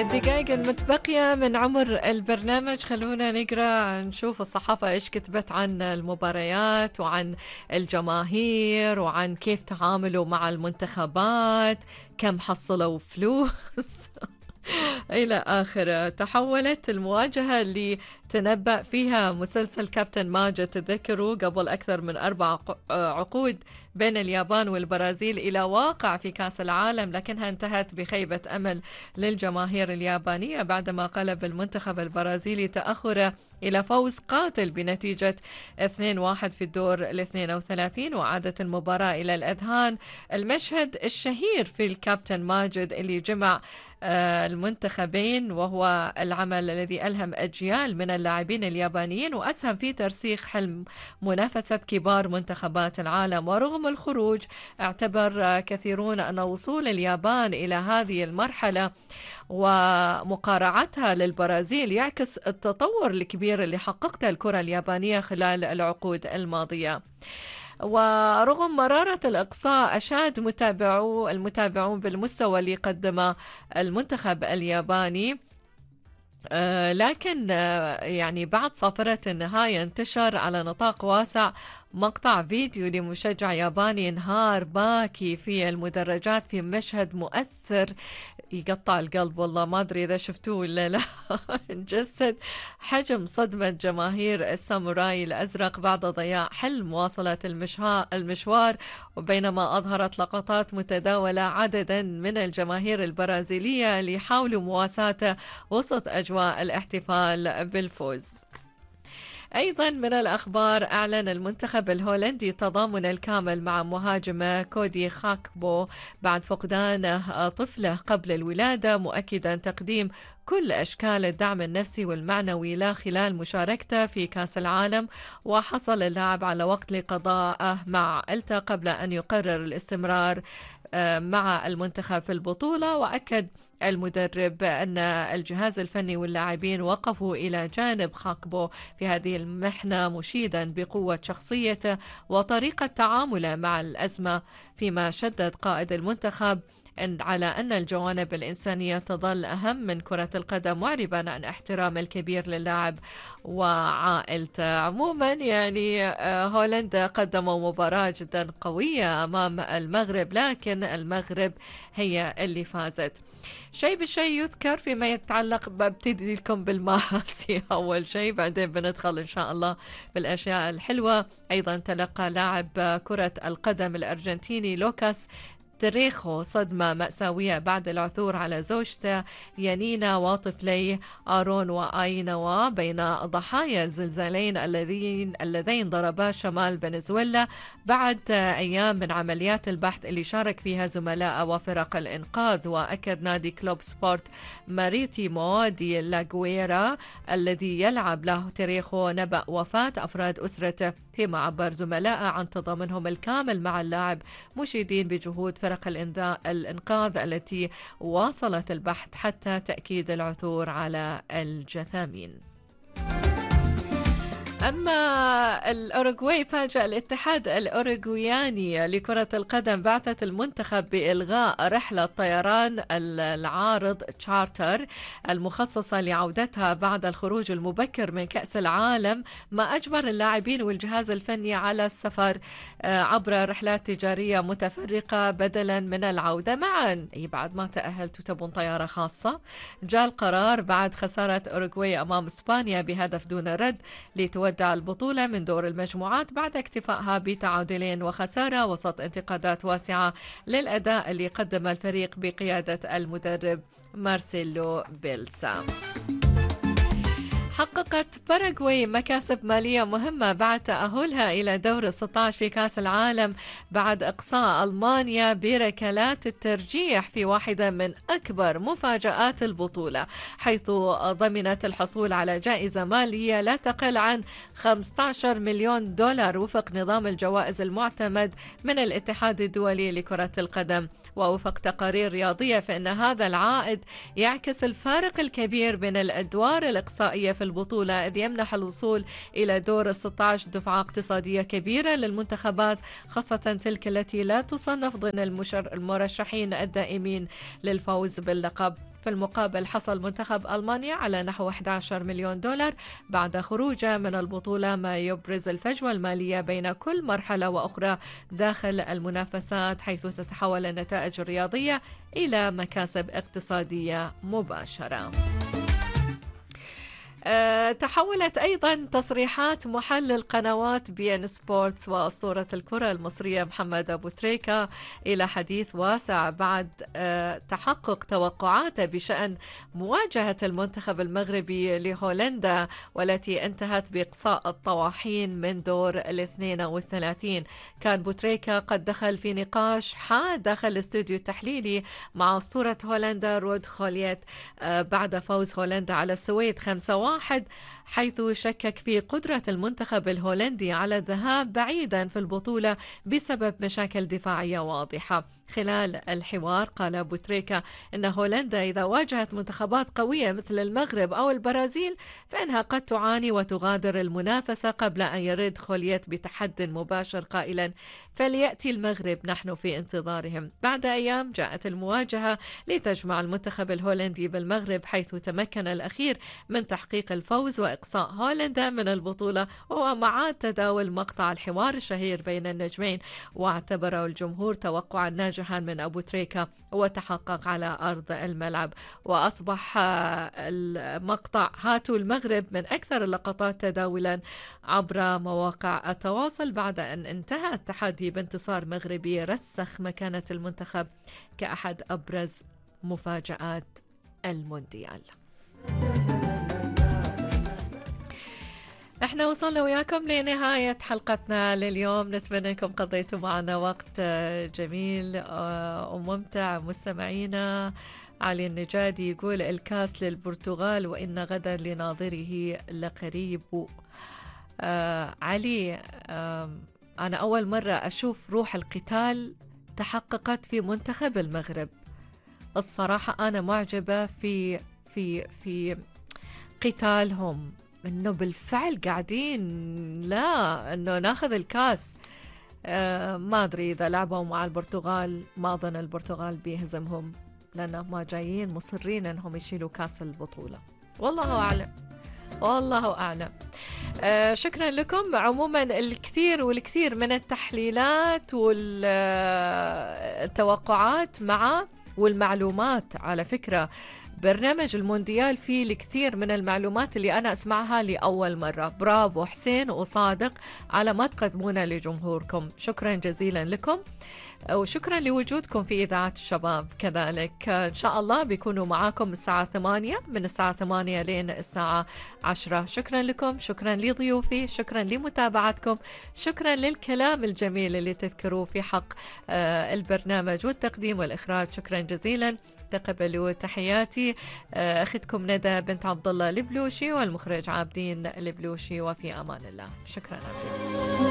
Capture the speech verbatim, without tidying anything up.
الدقائق المتبقية من عمر البرنامج خلونا نقرأ نشوف الصحافة إيش كتبت عن المباريات وعن الجماهير وعن كيف تعاملوا مع المنتخبات، كم حصلوا فلوس إلى آخره. تحولت المواجهة اللي تنبأ فيها مسلسل كابتن ماجد، تذكروا قبل أكثر من أربع عقود، بين اليابان والبرازيل إلى واقع في كأس العالم، لكنها انتهت بخيبة أمل للجماهير اليابانية بعدما قلب المنتخب البرازيلي تأخره إلى فوز قاتل بنتيجة اثنين واحد في الدور الاثنين وثلاثين، وعادت المباراة إلى الأذهان. المشهد الشهير في الكابتن ماجد اللي جمع المنتخبين، وهو العمل الذي ألهم أجيال من اللاعبين اليابانيين وأسهم في ترسيخ حلم منافسة كبار منتخبات العالم. ورغم الخروج، اعتبر كثيرون أن وصول اليابان إلى هذه المرحلة ومقارعتها للبرازيل يعكس التطور الكبير اللي حققته الكرة اليابانية خلال العقود الماضية. ورغم مرارة الإقصاء، أشاد متابعو المتابعون بالمستوى اللي قدمه المنتخب الياباني، آه لكن آه يعني بعد صافرة النهاية انتشر على نطاق واسع مقطع فيديو لمشجع ياباني انهار باكي في المدرجات في مشهد مؤثر يقطع القلب. والله ما أدري إذا شفتوه ولا لا. جسد حجم صدمة جماهير الساموراي الأزرق بعد ضياع حلم مواصلة المشوار، وبينما أظهرت لقطات متداولة عددا من الجماهير البرازيلية اللي حاولوا مواساته وسط أجواء الاحتفال بالفوز. أيضا من الأخبار، أعلن المنتخب الهولندي التضامن الكامل مع مهاجمه كودي خاكبو بعد فقدان طفله قبل الولادة، مؤكدا تقديم كل أشكال الدعم النفسي والمعنوي له خلال مشاركته في كأس العالم. وحصل اللاعب على وقت لقضاءه مع عائلته قبل أن يقرر الاستمرار مع المنتخب في البطولة. وأكد المدرب أن الجهاز الفني واللاعبين وقفوا إلى جانب خاكبو في هذه المحنة، مشيدا بقوة شخصيته وطريقة تعامله مع الأزمة، فيما شدد قائد المنتخب على أن الجوانب الإنسانية تظل أهم من كرة القدم، معربا عن احترام الكبير للاعب وعائلته. عموما يعني هولندا قدموا مباراة جدا قوية أمام المغرب، لكن المغرب هي اللي فازت. شيء بالشيء يذكر فيما يتعلق، ببتدي لكم بالمآسي أول شيء، بعدين بندخل إن شاء الله بالأشياء الحلوة. أيضا تلقى لاعب كرة القدم الأرجنتيني لوكاس تريخو صدمة مأساوية بعد العثور على زوجته يانينا وطفليه آرون وآينوا بين ضحايا الزلزالين اللذين اللذين ضربا شمال فنزويلا بعد أيام من عمليات البحث اللي شارك فيها زملاء وفرق الإنقاذ. وأكد نادي كلوب سبورت ماريتيمو دي لاغويرا الذي يلعب له تريخو نبأ وفاة أفراد أسرته، فيما عبر زملاء عن تضامنهم الكامل مع اللاعب، مشيدين بجهود فرق الإنقاذ التي واصلت البحث حتى تأكيد العثور على الجثامين. أما الأوروغواي، فاجأ الاتحاد الأوروغوياني لكرة القدم بعثة المنتخب بإلغاء رحلة طيران العارض تشارتر المخصصة لعودتها بعد الخروج المبكر من كأس العالم، ما أجبر اللاعبين والجهاز الفني على السفر عبر رحلات تجارية متفرقة بدلا من العودة معا. أي بعد ما تأهلتوا تبون طيارة خاصة؟ جاء القرار بعد خسارة أوروغواي أمام إسبانيا بهدف دون رد لتودع البطولة من دور المجموعات بعد اكتفائها بتعادلين وخسارة، وسط انتقادات واسعة للأداء اللي قدم الفريق بقيادة المدرب مارسيلو بيلسا. حققت باراغواي مكاسب مالية مهمة بعد تأهلها إلى دور ستة عشر في كأس العالم بعد إقصاء ألمانيا بركلات الترجيح في واحدة من أكبر مفاجآت البطولة، حيث ضمنت الحصول على جائزة مالية لا تقل عن خمسة عشر مليون دولار وفق نظام الجوائز المعتمد من الاتحاد الدولي لكرة القدم. ووفق تقارير رياضية فإن هذا العائد يعكس الفارق الكبير بين الأدوار الإقصائية في البطولة، إذ يمنح الوصول إلى دور الستة عشر دفعة اقتصادية كبيرة للمنتخبات، خاصة تلك التي لا تصنف ضمن المرشحين الدائمين للفوز باللقب. في المقابل حصل منتخب ألمانيا على نحو أحد عشر مليون دولار بعد خروجه من البطولة، ما يبرز الفجوة المالية بين كل مرحلة وأخرى داخل المنافسات، حيث تتحول النتائج الرياضية إلى مكاسب اقتصادية مباشرة. أه تحولت أيضا تصريحات محلل قنوات بي ان سبورتس وأسطورة الكرة المصرية محمد أبو تريكة إلى حديث واسع بعد أه تحقق توقعاته بشأن مواجهة المنتخب المغربي لهولندا، والتي انتهت بإقصاء الطواحين من دور الاثنين والثلاثين. كان بوتريكا قد دخل في نقاش حاد داخل الاستوديو التحليلي مع أسطورة هولندا رود خوليت أه بعد فوز هولندا على السويد خمسة واحد، حيث شكك في قدرة المنتخب الهولندي على الذهاب بعيدا في البطولة بسبب مشاكل دفاعية واضحة. خلال الحوار قال أبو تريكة إن هولندا إذا واجهت منتخبات قوية مثل المغرب أو البرازيل فإنها قد تعاني وتغادر المنافسة، قبل أن يرد خوليت بتحد مباشر قائلا فليأتي المغرب نحن في انتظارهم. بعد أيام جاءت المواجهة لتجمع المنتخب الهولندي بالمغرب، حيث تمكن الأخير من تحقيق الفوز وإقصاء هولندا من البطولة، وهو مع تداول مقطع الحوار الشهير بين النجمين، واعتبره الجمهور توقعا ناجحا من أبو تريكة وتحقق على أرض الملعب. وأصبح المقطع هاتوا المغرب من أكثر اللقطات تداولا عبر مواقع التواصل بعد أن انتهى التحدي بانتصار مغربي رسخ مكانة المنتخب كأحد أبرز مفاجآت المونديال. احنا وصلنا وياكم لنهاية حلقتنا لليوم، نتمنى انكم قضيتوا معنا وقت جميل وممتع. مستمعينا علي النجادي يقول الكاس للبرتغال وإن غدا لناظره لقريب. آه علي، آه أنا أول مرة أشوف روح القتال تحققت في منتخب المغرب. الصراحة أنا معجبة في في في قتالهم، إنه بالفعل قاعدين لا إنه ناخذ الكاس. آه ما أدري إذا لعبوا مع البرتغال، ما أظن البرتغال بيهزمهم لأنهم جايين مصرين أنهم يشيلوا كاس البطولة. والله أعلم، والله أعلم. آه شكرا لكم. عموما الكثير والكثير من التحليلات والتوقعات مع والمعلومات، على فكرة برنامج المونديال فيه الكثير من المعلومات اللي أنا أسمعها لأول مرة. برافو حسين وصادق على ما تقدمونه لجمهوركم، شكرا جزيلا لكم، وشكرا لوجودكم في إذاعة الشباب كذلك. إن شاء الله بيكونوا معاكم الساعة ثمانية، من الساعة ثمانية لين الساعة عشرة. شكرا لكم، شكرا لضيوفي، شكرا لمتابعتكم، شكرا للكلام الجميل اللي تذكروه في حق البرنامج والتقديم والإخراج. شكرا جزيلا. تقبلوا تحياتي، أختكم ندى بنت عبد الله البلوشي والمخرج عابدين البلوشي، وفي أمان الله. شكرا عابدين.